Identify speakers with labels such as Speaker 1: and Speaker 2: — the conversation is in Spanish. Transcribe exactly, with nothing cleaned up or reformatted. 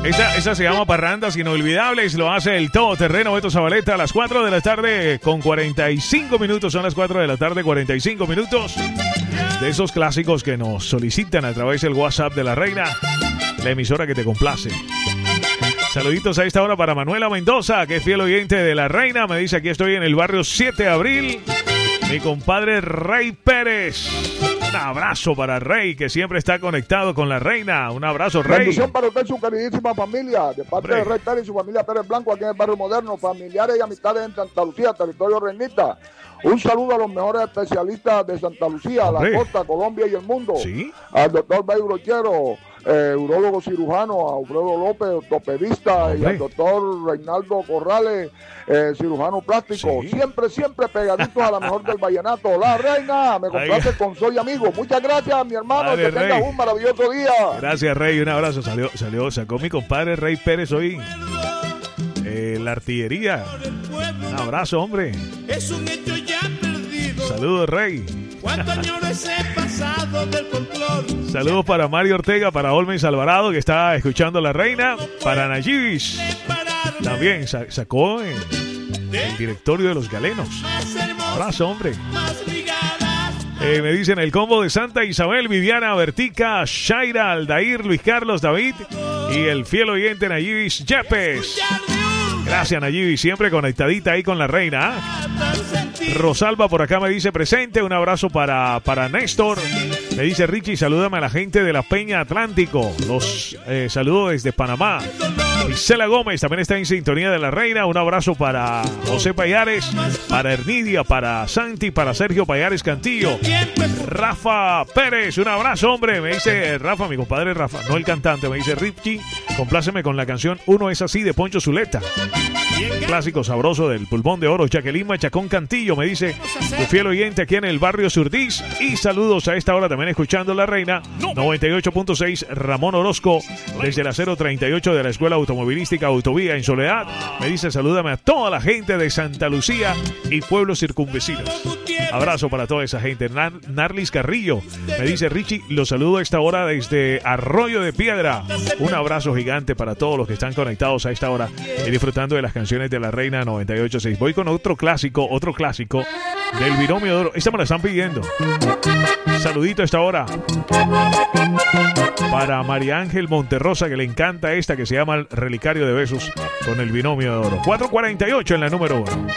Speaker 1: Esa, esa se llama Parrandas Inolvidables. Lo hace el todoterreno Beto Zabaleta a las cuatro de la tarde con cuarenta y cinco minutos. Son las cuatro de la tarde, cuarenta y cinco minutos. De esos clásicos que nos solicitan a través del WhatsApp de la Reina, la emisora que te complace. Saluditos a esta hora para Manuela Mendoza, que es fiel oyente de la Reina. Me dice: aquí estoy en el barrio siete de abril. Mi compadre Rey Pérez. Un abrazo para Rey, que siempre está conectado con la Reina. Un abrazo, Rey.
Speaker 2: Bendición para usted y su queridísima familia. De parte Hombre. de Rey Pérez y su familia Pérez Blanco, aquí en el barrio moderno. Familiares y amistades en Santa Lucía, territorio reinita. Un saludo a los mejores especialistas de Santa Lucía, Hombre. la costa, Colombia y el mundo.
Speaker 1: ¿Sí?
Speaker 2: Al doctor Bay Brochero, eh, urólogo cirujano, a Alfredo López, ortopedista, Hombre. y al doctor Reinaldo Corrales, eh, cirujano plástico. ¿Sí? Siempre, siempre pegaditos a la mejor del vallenato. La Reina, me complace con Soy Amigo. Muchas gracias, mi hermano. Vale, que Rey. tengas un maravilloso día.
Speaker 1: Gracias, Rey. Un abrazo. Salió, salió, sacó mi compadre Rey Pérez hoy. Eh, la artillería. Un abrazo, hombre.
Speaker 3: Es un hecho ya perdido.
Speaker 1: Saludos, Rey.
Speaker 3: ¿Cuántos años he pasado del folclor?
Speaker 1: Saludos para Mario Ortega, para Olmeis Alvarado, que está escuchando La Reina. Para Nayibis. También sa- sacó en el directorio de los galenos. Abrazo, hombre. Eh, me dicen el combo de Santa Isabel, Viviana, Bertica, Shaira, Aldair, Luis Carlos, David y el fiel oyente Nayibis Yepes. Gracias, Nayibi, siempre conectadita ahí con la Reina. ¿eh? Rosalba por acá me dice presente. Un abrazo para, para Néstor. Me dice Richie, salúdame a la gente de la Peña Atlántico. Los eh, saludo desde Panamá. Isela Gómez también está en sintonía de la Reina. Un abrazo para José Payares, para Ernidia, para Santi, para Sergio Payares Cantillo. Rafa Pérez, un abrazo, hombre. Me dice Rafa, mi compadre Rafa, no el cantante. Me dice Richie, compláceme con la canción Uno es así de Poncho Zuleta. Clásico sabroso del Pulmón de Oro. Jacqueline Machacón Cantillo me dice tu fiel oyente aquí en el barrio Surdís. Y saludos a esta hora también escuchando La Reina noventa y ocho punto seis. Ramón Orozco desde la cero treinta y ocho de la Escuela Automovilística Autovía en Soledad. Me dice salúdame a toda la gente de Santa Lucía y pueblos circunvecinos. Abrazo para toda esa gente. Nar Narlis Carrillo me dice Richie, los saludo a esta hora desde Arroyo de Piedra. Un abrazo gigante para todos los que están conectados a esta hora y disfrutando de las canciones de La Reina noventa y ocho punto seis. Voy con otro clásico, otro clásico del Binomio de Oro. Esta me la están pidiendo. Saludito a esta hora para María Ángel Monterrosa, que le encanta esta que se llama El Relicario de Besos con el Binomio de Oro. cuatro cuarenta y ocho en la número uno.